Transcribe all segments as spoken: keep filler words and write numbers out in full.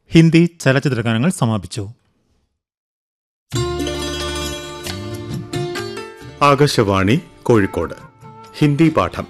ഹിന്ദി ചലച്ചിത്ര ഗാനങ്ങൾ സമാപിച്ചു. ആകാശവാണി കോഴിക്കോട് ഹിന്ദി പാഠം.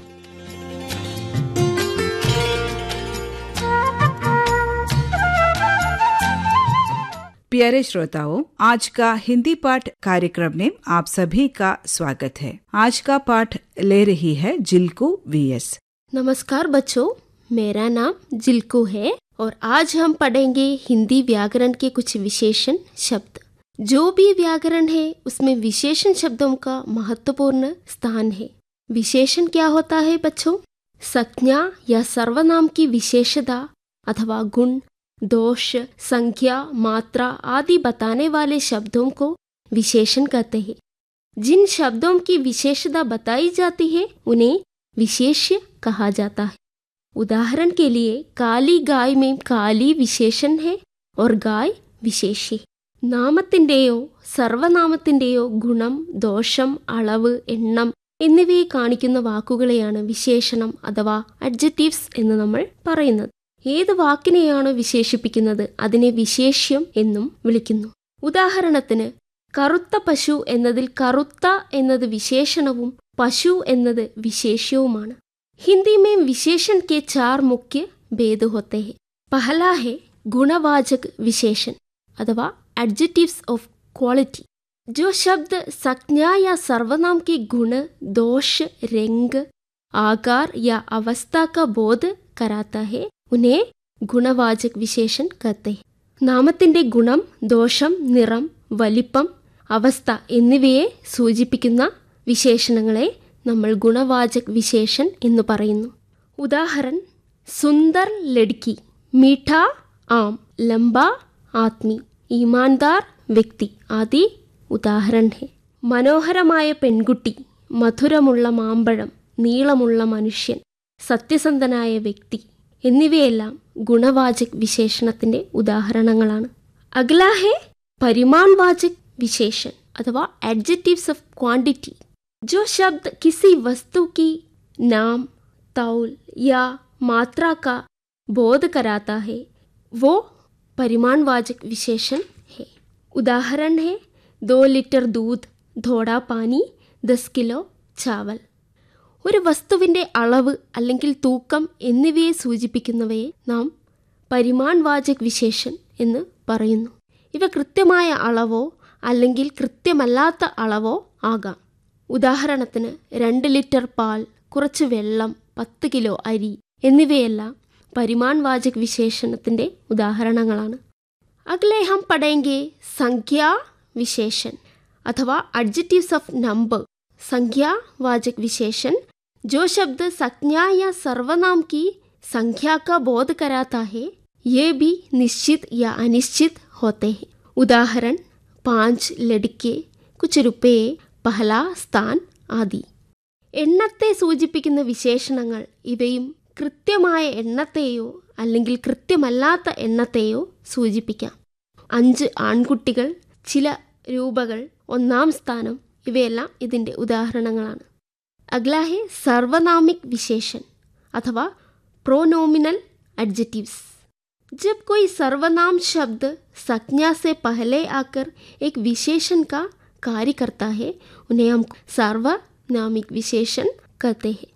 प्यारे श्रोताओं, आज का हिंदी पाठ कार्यक्रम में आप सभी का स्वागत है. आज का पाठ ले रही है जिल्कू वीएस. नमस्कार बच्चों, मेरा नाम जिल्कू है और आज हम पढ़ेंगे हिंदी व्याकरण के कुछ विशेषण शब्द. जो भी व्याकरण है उसमें विशेषण शब्दों का महत्वपूर्ण स्थान है. विशेषण क्या होता है बच्चों? संज्ञा या सर्वनाम की विशेषता अथवा गुण, दोष, संख्या, मात्रा आदि बताने वाले शब्दों को विशेषण कहते हैं. जिन शब्दों की विशेषता बताई जाती है उन्हें विशेष्य कहा जाता है. उदाहरण के लिए काली गाय में काली विशेषण है और गाय विशेष्य. നാമത്തിൻ്റെയോ സർവനാമത്തിൻ്റെയോ ഗുണം, ദോഷം, അളവ്, എണ്ണം എന്നിവയെ കാണിക്കുന്ന വാക്കുകളെയാണ് വിശേഷണം അഥവാ അഡ്ജക്റ്റീവ്സ് എന്ന് നമ്മൾ പറയുന്നത്. ഏത് വാക്കിനെയാണോ വിശേഷിപ്പിക്കുന്നത് അതിനെ വിശേഷ്യം എന്നും വിളിക്കുന്നു. ഉദാഹരണത്തിന് കറുത്ത പശു എന്നതിൽ കറുത്ത എന്നത് വിശേഷണവും പശു എന്നത് വിശേഷ്യവുമാണ്. हिंदी में विशेषण के चार मुख्य भेद होते हैं. पहला है गुणवाचक विशेषण अथवा एडजेक्टिव्स ऑफ क्वालिटी. जो शब्द संज्ञा या सर्वनाम के गुण, दोष, रंग, आकार या अवस्था का बोध कराता है उन्हें गुणवाचक विशेषण कहते हैं. നാമത്തിന്റെ ഗുണം, ദോഷം, നിറം, വലിപ്പം, അവസ്ഥ എന്നിവയെ സൂചിപ്പിക്കുന്ന വിശേഷണങ്ങളെ നമ്മൾ ഗുണവാചക് വിശേഷൻ എന്ന് പറയുന്നു. ഉദാഹരണം സുന്ദർ ലഡ്കി, മീഠാ ആം, ലംബ ആദ്മി, ഈമാൻദാർ വ്യക്തി ആദി ഉദാഹरण है. മനോഹരമായ പെൺകുട്ടി, മധുരമുള്ള മാമ്പഴം, നീളമുള്ള മനുഷ്യൻ, സത്യസന്ധനായ വ്യക്തി എന്നിവയെല്ലാം ഗുണവാചക് വിശേഷണത്തിന്റെ ഉദാഹരണങ്ങളാണ്. അഗ്ലാ ഹെ പരിമാൺവാചക് വിശേഷൻ अथवा एडजेक्टिव्स ऑफ क्वांटिटी. जो शब्द किसी वस्तु की नाम, तौल या मात्रा का बोध कराता है वो परिमाणवाचक विशेषण है. उदाहरण है दो ലിറ്റർ दूध, थोड़ा पानी, ദസ് കിലോ ചാവൽ. ഒരു വസ്തുവിൻ്റെ അളവ് അല്ലെങ്കിൽ തൂക്കം എന്നിവയെ സൂചിപ്പിക്കുന്നവയെ നാം പരിമാൺവാചക് വിശേഷൻ എന്ന് പറയുന്നു. ഇവ കൃത്യമായ അളവോ അല്ലെങ്കിൽ കൃത്യമല്ലാത്ത അളവോ ആകാം. ഉദാഹരണത്തിന് രണ്ട് ലിറ്റർ പാൽ, കുറച്ച് വെള്ളം, പത്ത് കിലോ അരി എന്നിവയെല്ലാം പരിമാൺവാചക് വിശേഷണത്തിൻ്റെ ഉദാഹരണങ്ങളാണ്. അഗ്ലേ ഹം പഠേംഗെ സംഖ്യാ വിശേഷൻ അഥവാ അഡ്ജക്റ്റീവ്സ് ഓഫ് നമ്പർ. संख्यावाचक विशेषण जो शब्द संज्ञा या सर्वनाम की संख्या का बोध कराता है ये भी निश्चित या अनिश्चित होते हैं. उदाहरण पाँच लड़के, कुछ रुपये, पहला स्थान ആദി. എണ്ണത്തെ സൂചിപ്പിക്കുന്ന വിശേഷണങ്ങൾ ഇവയും കൃത്യമായ എണ്ണത്തെയോ അല്ലെങ്കിൽ കൃത്യമല്ലാത്ത എണ്ണത്തെയോ സൂചിപ്പിക്കാം. അഞ്ച് ആൺകുട്ടികൾ, ചില രൂപകൾ, ഒന്നാം സ്ഥാനം ഇവയെല്ലാം ഇതിൻ്റെ ഉദാഹരണങ്ങളാണ്. अगला है सर्वनामिक विशेषण अथवा प्रोनोमिनल एडजेक्टिव्स. जब कोई सर्वनाम शब्द संज्ञा से पहले आकर एक विशेषण का कार्य करता है उन्हें हम सार्वनामिक विशेषण कहते हैं.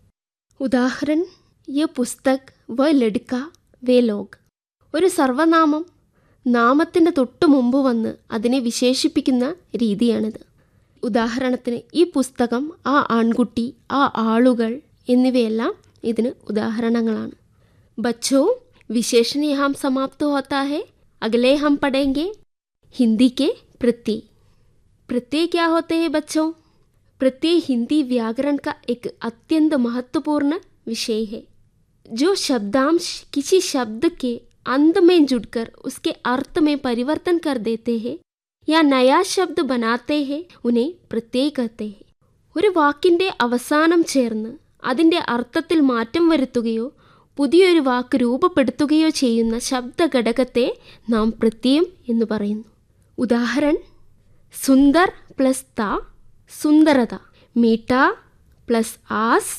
उदाहरण यह पुस्तक, वह लड़का, वे लोग. ഒരു സർവനാമം നാമത്തിന് തൊട്ടു മുമ്പ് വന്ന് അതിനെ വിശേഷിപ്പിക്കുന്ന രീതിയാണിത്. ഉദാഹരണത്തിന് ഈ പുസ്തകം, ആ ആൺകുട്ടി, ആ ആളുകൾ എന്നിവയെല്ലാം ഇതിന് ഉദാഹരണങ്ങളാണ്. बच्चों, विशेषण यहाँ समाप्त होता है. अगले हम पढ़ेंगे हिंदी के प्रत्यय. प्रत्यय क्या होते हैं बच्चों? प्रत्यय हिंदी व्याकरण का एक अत्यंत महत्वपूर्ण विषय है. जो शब्दांश किसी शब्द के अंत में जुड़कर उसके अर्थ में परिवर्तन कर देते हैं या नया शब्द बनाते हैं उन्हें प्रत्यय कहते हैं. ഒരു വാക്കിൻ്റെ അവസാനം ചേർന്ന് അതിൻ്റെ അർത്ഥത്തിൽ മാറ്റം വരുത്തുകയോ പുതിയൊരു വാക്ക് രൂപപ്പെടുത്തുകയോ ചെയ്യുന്ന ശബ്ദഘടകത്തെ നാം പ്രത്യയം എന്ന് പറയുന്നു. ഉദാഹരണം സുന്ദർ പ്ലസ് ത സുന്ദരത, മീഠ പ്ലസ് ആസ്